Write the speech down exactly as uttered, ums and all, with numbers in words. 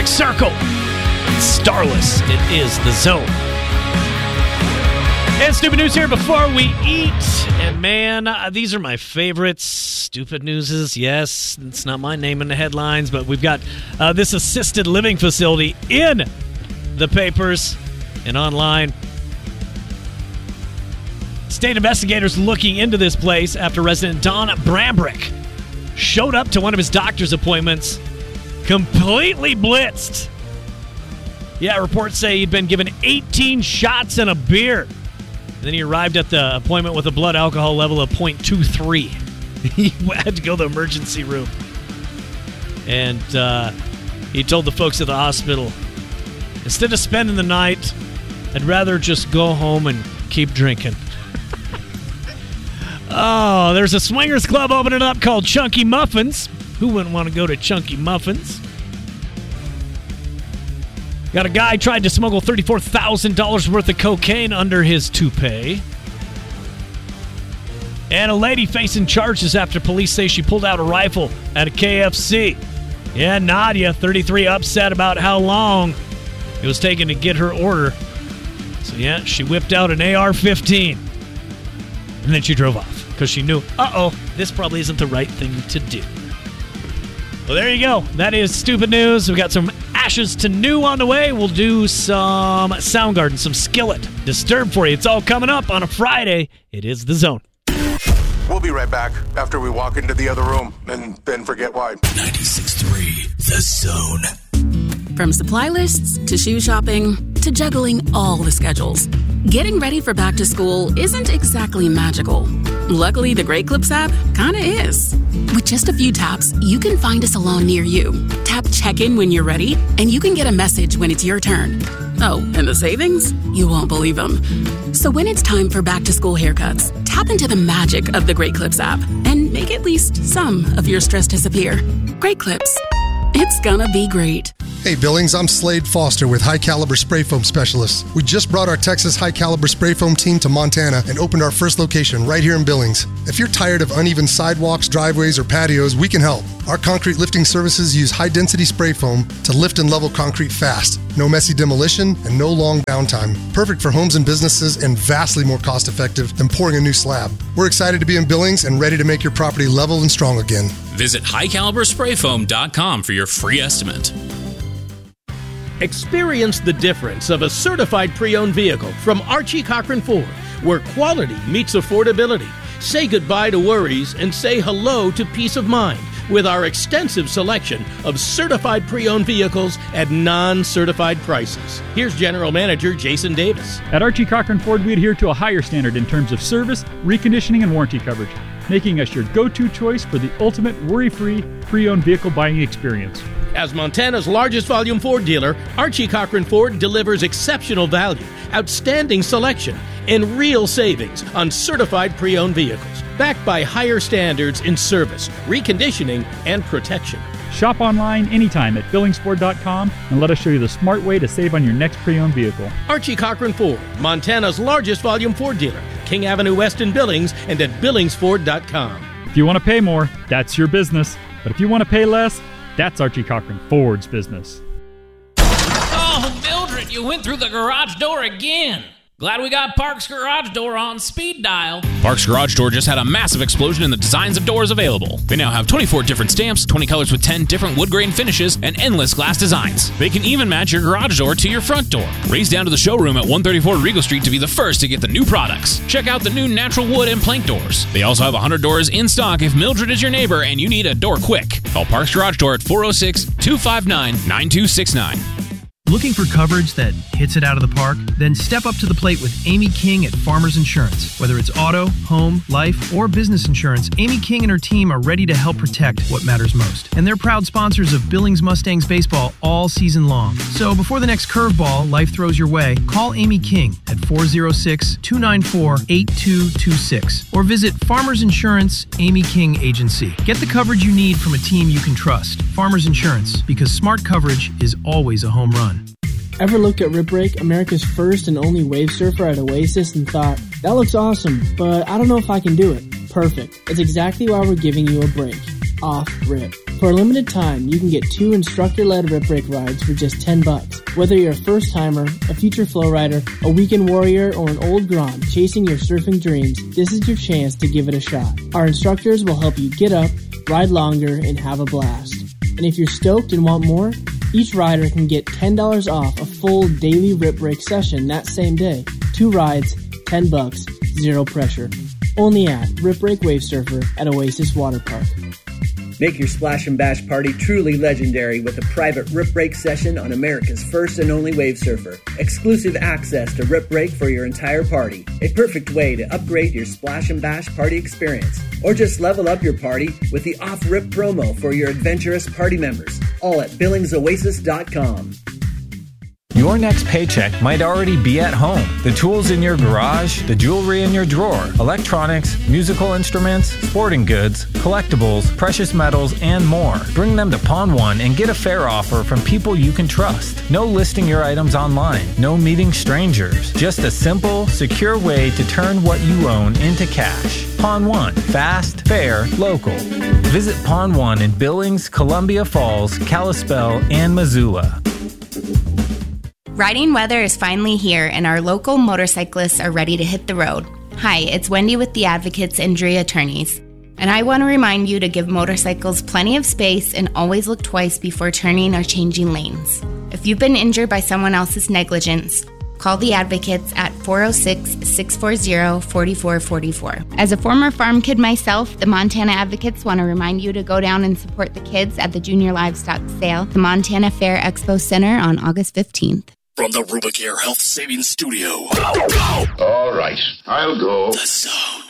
Perfect Circle. Starless. It is The Zone. And stupid news here before we eat. And man, uh, these are my favorites. Stupid newses. Yes, it's not my name in the headlines, but we've got uh, this assisted living facility in the papers and online. State investigators looking into this place after resident Don Brambrick showed up to one of his doctor's appointments completely blitzed. Yeah, reports say he'd been given eighteen shots and a beer. And then he arrived at the appointment with a blood alcohol level of point two three. He had to go to the emergency room. And uh, he told the folks at the hospital, instead of spending the night, I'd rather just go home and keep drinking. Oh, there's a swingers club opening up called Chunky Muffins. Who wouldn't want to go to Chunky Muffins? Got a guy tried to smuggle thirty-four thousand dollars worth of cocaine under his toupee. And a lady facing charges after police say she pulled out a rifle at a K F C. Yeah, Nadia, thirty-three, upset about how long it was taking to get her order. So yeah, she whipped out an A R fifteen. And then she drove off because she knew, uh-oh, this probably isn't the right thing to do. Well, there you go. That is stupid news. We've got some Ashes to New on the way. We'll do some Soundgarden, some Skillet, Disturbed for you. It's all coming up on a Friday. It is The Zone. We'll be right back after we walk into the other room and then forget why. ninety-six point three The Zone. From supply lists to shoe shopping to juggling all the schedules, getting ready for back to school isn't exactly magical. Luckily, the Great Clips app kinda is. With just a few taps, you can find a salon near you. Tap check-in when you're ready, and you can get a message when it's your turn. Oh, and the savings? You won't believe them. So when it's time for back-to-school haircuts, tap into the magic of the Great Clips app and make at least some of your stress disappear. Great Clips. It's gonna be great. Hey Billings, I'm Slade Foster with High Caliber Spray Foam Specialists. We just brought our Texas High Caliber Spray Foam team to Montana and opened our first location right here in Billings. If you're tired of uneven sidewalks, driveways, or patios, we can help. Our concrete lifting services use high-density spray foam to lift and level concrete fast. No messy demolition and no long downtime. Perfect for homes and businesses and vastly more cost-effective than pouring a new slab. We're excited to be in Billings and ready to make your property level and strong again. Visit high caliber spray foam dot com for your free estimate. Experience the difference of a certified pre-owned vehicle from Archie Cochran Ford, where quality meets affordability. Say goodbye to worries and say hello to peace of mind with our extensive selection of certified pre-owned vehicles at non-certified prices. Here's General Manager Jason Davis. At Archie Cochran Ford, we adhere to a higher standard in terms of service, reconditioning, and warranty coverage, making us your go-to choice for the ultimate worry-free pre-owned vehicle buying experience. As Montana's largest volume Ford dealer, Archie Cochran Ford delivers exceptional value, outstanding selection, and real savings on certified pre-owned vehicles, backed by higher standards in service, reconditioning, and protection. Shop online anytime at billings ford dot com and let us show you the smart way to save on your next pre-owned vehicle. Archie Cochran Ford, Montana's largest volume Ford dealer, King Avenue West in Billings, and at billings ford dot com. If you want to pay more, that's your business. But if you want to pay less, that's Archie Cochran Ford's business. Oh, Mildred, you went through the garage door again. Glad we got Parks Garage Door on speed dial. Parks Garage Door just had a massive explosion in the designs of doors available. They now have twenty-four different stamps, twenty colors with ten different wood grain finishes, and endless glass designs. They can even match your garage door to your front door. Race down to the showroom at one thirty-four Regal Street to be the first to get the new products. Check out the new natural wood and plank doors. They also have one hundred doors in stock if Mildred is your neighbor and you need a door quick. Call Parks Garage Door at four oh six, two five nine, nine two six nine. Looking for coverage that hits it out of the park? Then step up to the plate with Amy King at Farmers Insurance. Whether it's auto, home, life, or business insurance, Amy King and her team are ready to help protect what matters most. And they're proud sponsors of Billings Mustangs baseball all season long. So before the next curveball life throws your way, call Amy King at four oh six, two nine four, eight two two six or visit Farmers Insurance Amy King Agency. Get the coverage you need from a team you can trust. Farmers Insurance, because smart coverage is always a home run. Ever looked at Rip Break, America's first and only wave surfer at Oasis, and thought, that looks awesome, but I don't know if I can do it? Perfect. It's exactly why we're giving you a break. Off Rip. For a limited time, you can get two instructor-led Rip Break rides for just ten bucks. Whether you're a first-timer, a future flow rider, a weekend warrior, or an old grom chasing your surfing dreams, this is your chance to give it a shot. Our instructors will help you get up, ride longer, and have a blast. And if you're stoked and want more, each rider can get ten dollars off a full daily Rip Break session that same day. Two rides, ten bucks, zero pressure. Only at Rip Break Wave Surfer at Oasis Water Park. Make your Splash and Bash party truly legendary with a private Rip Break session on America's first and only wave surfer. Exclusive access to Rip Break for your entire party. A perfect way to upgrade your Splash and Bash party experience. Or just level up your party with the off-rip promo for your adventurous party members. All at Billings Oasis dot com. Your next paycheck might already be at home. The tools in your garage, the jewelry in your drawer, electronics, musical instruments, sporting goods, collectibles, precious metals, and more. Bring them to Pawn One and get a fair offer from people you can trust. No listing your items online. No meeting strangers. Just a simple, secure way to turn what you own into cash. Pawn One. Fast, fair, local. Visit Pawn One in Billings, Columbia Falls, Kalispell, and Missoula. Riding weather is finally here, and our local motorcyclists are ready to hit the road. Hi, it's Wendy with the Advocates Injury Attorneys, and I want to remind you to give motorcycles plenty of space and always look twice before turning or changing lanes. If you've been injured by someone else's negligence, call the Advocates at four oh six, six four zero, four four four four. As a former farm kid myself, the Montana Advocates want to remind you to go down and support the kids at the Junior Livestock Sale, the Montana Fair Expo Center on August fifteenth. From the Rubicare Health Savings Studio. All right, I'll go. The Zone.